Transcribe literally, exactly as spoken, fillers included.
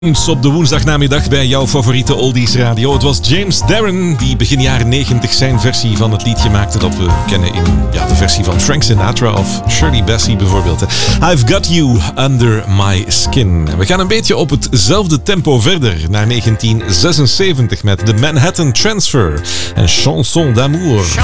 Op de woensdagnamiddag bij jouw favoriete oldies radio. Het was James Darren die begin jaren negentig zijn versie van het liedje maakte dat we kennen in ja, de versie van Frank Sinatra of Shirley Bassey bijvoorbeeld. I've Got You Under My Skin. We gaan een beetje op hetzelfde tempo verder naar negentien zesenzeventig met de Manhattan Transfer en Chanson d'amour.